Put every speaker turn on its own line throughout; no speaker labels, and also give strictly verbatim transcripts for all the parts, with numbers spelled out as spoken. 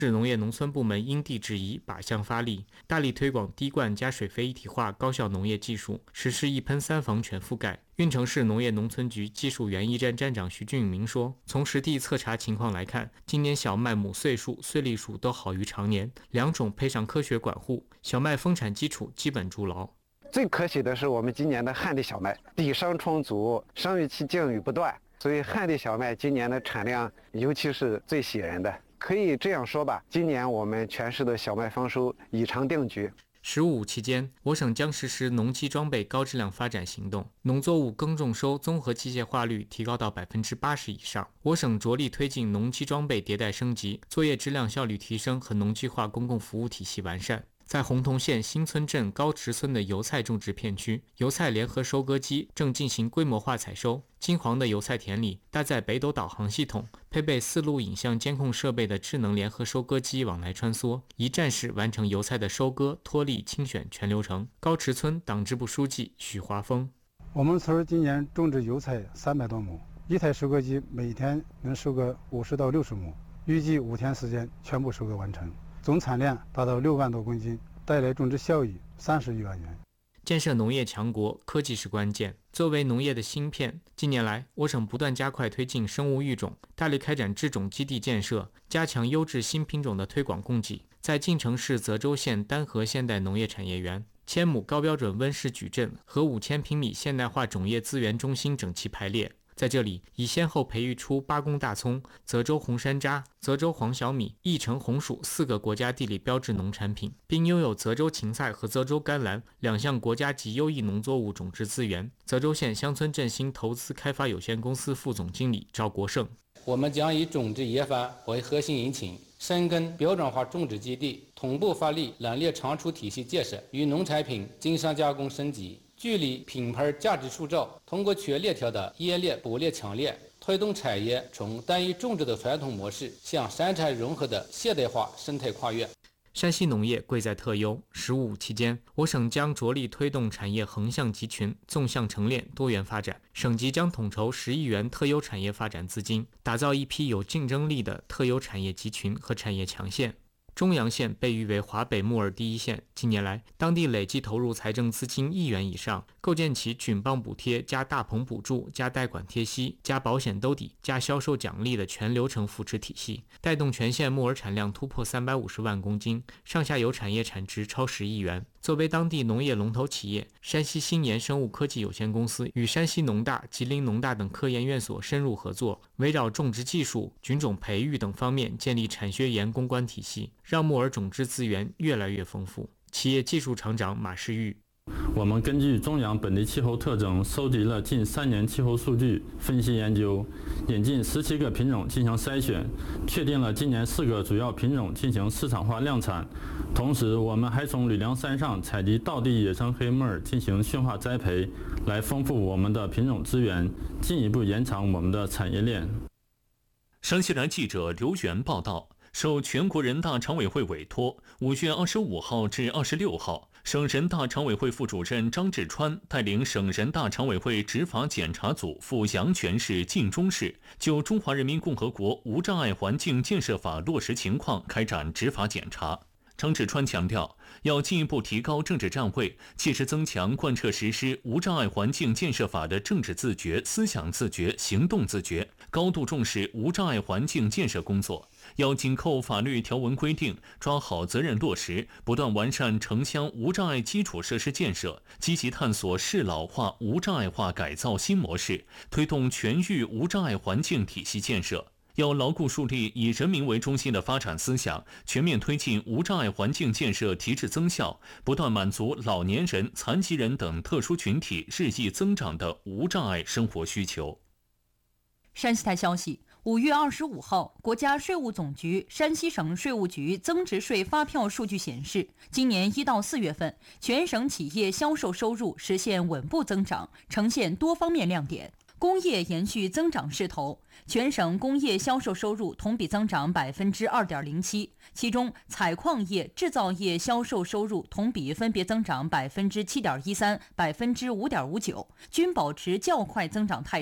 市农业农村部门因地制宜，靶向发力，大力推广滴灌加水肥一体化高效农业技术，实施一喷三防全覆盖。运城市农业农村局技术园一站站长徐俊明说，从实地测查情况来看，今年小麦母穗数、穗粒数都好于常年，两种配上科学管护，小麦丰产基础基本筑牢。
最可喜的是我们今年的旱地小麦，底生充足，生育期降雨不断，所以旱地小麦今年的产量尤其是最喜人的。可以这样说吧，今年我们全市的小麦丰收已成定局。
十五期间，我省将实施农机装备高质量发展行动，农作物耕种收综合机械化率提高到百分之八十以上。我省着力推进农机装备迭代升级，作业质量效率提升和农机化公共服务体系完善。在洪洞县新村镇高池村的油菜种植片区，油菜联合收割机正进行规模化采收。金黄的油菜田里，搭载北斗导航系统，配备四路影像监控设备的智能联合收割机往来穿梭，一站式完成油菜的收割、脱粒、清选全流程。高池村党支部书记许华峰：
我们村今年种植油菜三百多亩，一台收割机每天能收割五十到六十亩，预计五天时间全部收割完成。总产量达到六万多公斤，带来种植效益三十亿万元。
建设农业强国，科技是关键。作为农业的芯片，近年来我省不断加快推进生物育种，大力开展制种基地建设，加强优质新品种的推广供给。在晋城市泽州县丹河现代农业产业园，千亩高标准温室矩阵和五千平米现代化种业资源中心整齐排列。在这里，已先后培育出八公大葱、泽州红山楂、泽州黄小米、义城红薯四个国家地理标志农产品，并拥有泽州芹菜和泽州甘蓝两项国家级优异农作物种植资源。泽州县乡村振兴投资开发有限公司副总经理赵国胜：
我们将以种植研发为核心引擎，深耕标准化种植基地，同步发力冷链仓储体系建设与农产品经商加工升级。聚力品牌价值塑造，通过全链条的冶炼、捕猎、抢链，推动产业从单一种植的传统模式向生产融合的现代化生态跨越。
山西农业贵在特优。十五期间，我省将着力推动产业横向集群、纵向成链多元发展，省级将统筹十亿元特优产业发展资金，打造一批有竞争力的特优产业集群和产业强县。中阳县被誉为华北木耳第一县，近年来当地累计投入财政资金亿元以上，构建起菌棒补贴加大棚补助加代管贴息加保险兜底加销售奖励的全流程扶持体系，带动全县木耳产量突破三百五十万公斤，上下游产业产值超十亿元。作为当地农业龙头企业，山西新研生物科技有限公司与山西农大、吉林农大等科研院所深入合作，围绕种植技术、菌种培育等方面建立产学研攻关体系，让木耳种植资源越来越丰富。企业技术厂长马世玉：
我们根据中阳本地气候特征，收集了近三年气候数据，分析研究，引进十七个品种进行筛选，确定了今年四个主要品种进行市场化量产。同时，我们还从吕梁山上采集道地野生黑木耳进行驯化栽培，来丰富我们的品种资源，进一步延长我们的产业链。
山西来记者刘源报道。受全国人大常委会委托，五月二十五号至二十六号，省人大常委会副主任张志川带领省人大常委会执法检查组赴阳泉市晋中市，就《中华人民共和国无障碍环境建设法》落实情况开展执法检查。张志川强调，要进一步提高政治站位，切实增强贯彻实施无障碍环境建设法的政治自觉、思想自觉、行动自觉，高度重视无障碍环境建设工作。要紧扣法律条文规定，抓好责任落实，不断完善城乡无障碍基础设施建设，积极探索适老化、无障碍化改造新模式，推动全域无障碍环境体系建设。要牢固树立以人民为中心的发展思想，全面推进无障碍环境建设提质增效，不断满足老年人、残疾人等特殊群体日益增长的无障碍生活需求。
山西台消息，五月二十五号，国家税务总局山西省税务局增值税发票数据显示，今年一到四月份，全省企业销售收入实现稳步增长，呈现多方面亮点。工业延续增长势头，全省工业销售收入同比增长百分之二点零七，其中采矿业、制造业销售收入同比分别增长百分之七点一三、百分之五点五九，均保持较快增长态势。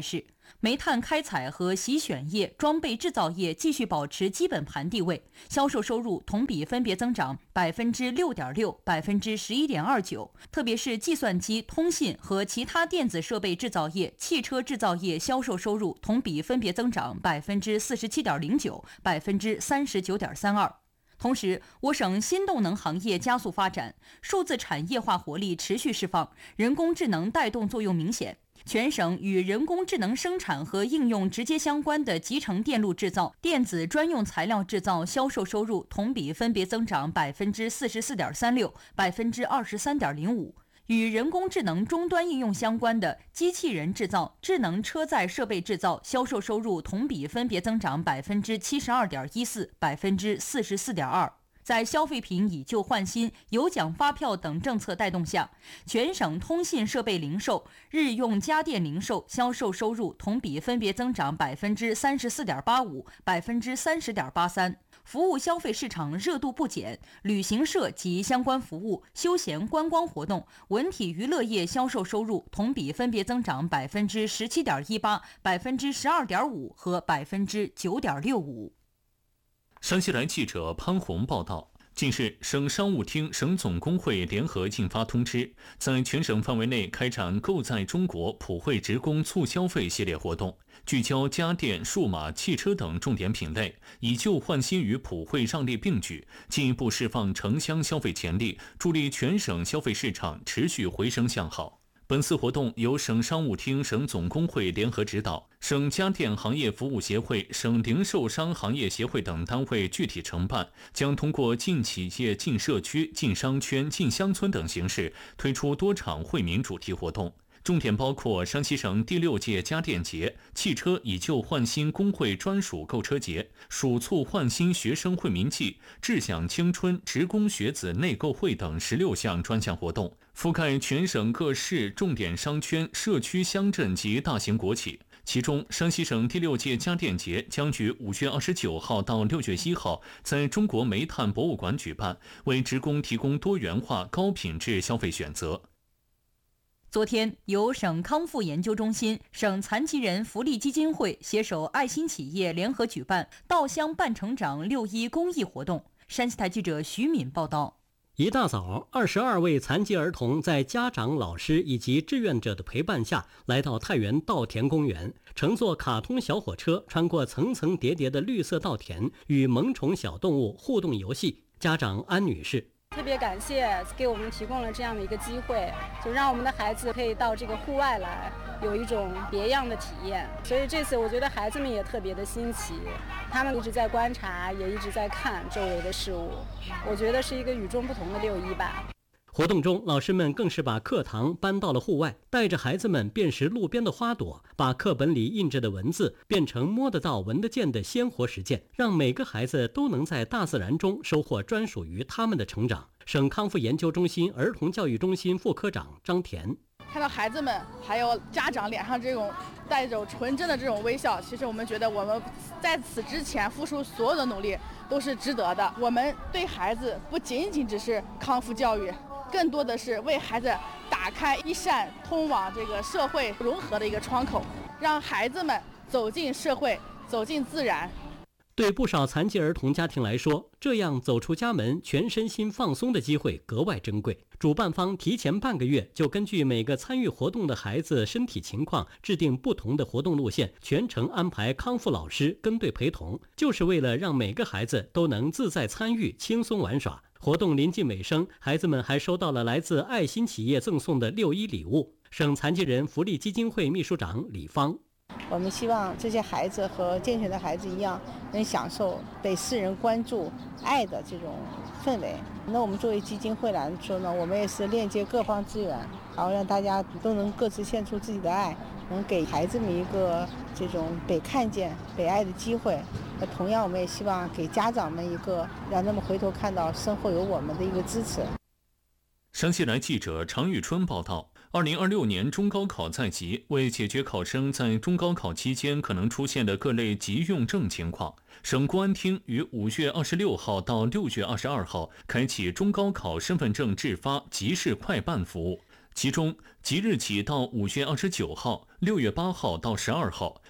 煤炭开采和洗选业、装备制造业继续保持基本盘地位，销售收入同比分别增长百分之六点六、百分之十一点二九。特别是计算机、通信和其他电子设备制造业、汽车制造业销售收入同比分别增长百分之四十七点零九、百分之三十九点三二。同时，我省新动能行业加速发展，数字产业化活力持续释放，人工智能带动作用明显。全省与人工智能生产和应用直接相关的集成电路制造、电子专用材料制造销售收入同比分别增长百分之四十四点三六、百分之二十三点零五。与人工智能终端应用相关的机器人制造、智能车载设备制造销售收入同比分别增长百分之七十二点一四、百分之四十四点二。在消费品以旧换新、有奖发票等政策带动下，全省通信设备零售、日用家电零售销售收入同比分别增长百分之三十四点八五、百分之三十点八三。服务消费市场热度不减，旅行社及相关服务、休闲观光活动、文体娱乐业销售收入同比分别增长百分之十七点一八、百分之十二点五和百分之九点六五。
山西来记者潘红报道，近日，省商务厅、省总工会联合印发通知，在全省范围内开展购在中国普惠职工促消费系列活动，聚焦家电、数码、汽车等重点品类，以旧换新与普惠让利并举，进一步释放城乡消费潜力，助力全省消费市场持续回升向好。本次活动由省商务厅、省总工会联合指导，省家电行业服务协会、省零售商行业协会等单位具体承办，将通过进企业、进社区、进商圈、进乡村等形式推出多场惠民主题活动。重点包括山西省第六届家电节、汽车以旧换新工会专属购车节、暑促换新学生惠民季、智享青春职工学子内购会等十六项专项活动，覆盖全省各市重点商圈、社区乡镇及大型国企。其中，山西省第六届家电节将于五月二十九号到六月一号在中国煤炭博物馆举办，为职工提供多元化、高品质消费选择。
昨天，由省康复研究中心、省残疾人福利基金会携手爱心企业联合举办“稻香半成长”六一公益活动。山西台记者徐敏报道。
一大早，二十二位残疾儿童在家长、老师以及志愿者的陪伴下，来到太原稻田公园，乘坐卡通小火车，穿过层层叠叠的绿色稻田，与萌宠小动物互动游戏。家长安女士。
特别感谢给我们提供了这样的一个机会，就让我们的孩子可以到这个户外来，有一种别样的体验。所以这次我觉得孩子们也特别的新奇，他们一直在观察，也一直在看周围的事物。我觉得是一个与众不同的六一吧。
活动中，老师们更是把课堂搬到了户外，带着孩子们辨识路边的花朵，把课本里印着的文字变成摸得到、闻得见的鲜活实践，让每个孩子都能在大自然中收获专属于他们的成长。省康复研究中心儿童教育中心副科长张田。
看到孩子们还有家长脸上这种带着纯真的这种微笑，其实我们觉得我们在此之前付出所有的努力都是值得的。我们对孩子不仅仅只是康复教育，更多的是为孩子打开一扇通往这个社会融合的一个窗口，让孩子们走进社会，走进自然。
对不少残疾儿童家庭来说，这样走出家门、全身心放松的机会格外珍贵。主办方提前半个月就根据每个参与活动的孩子身体情况，制定不同的活动路线，全程安排康复老师跟队陪同，就是为了让每个孩子都能自在参与、轻松玩耍。活动临近尾声，孩子们还收到了来自爱心企业赠送的六一礼物。省残疾人福利基金会秘书长李芳。
我们希望这些孩子和健全的孩子一样，能享受被世人关注、爱的这种氛围。那我们作为基金会来说呢，我们也是链接各方资源，然后让大家都能各自献出自己的爱，能给孩子们一个这种被看见、被爱的机会。那同样，我们也希望给家长们一个让他们回头看到身后有我们的一个支持。
山西来记者常玉春报道。二零二六年中高考在即，为解决考生在中高考期间可能出现的各类急用证情况，省公安厅于五月二十六号到六月二十二号开启中高考身份证制发即时快办服务。其中，即日起到五月二十九号、六月八号到十二号，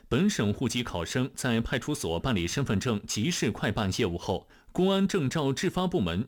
本省户籍考生在派出所办理身份证即时快办业务后，公安证照制发部门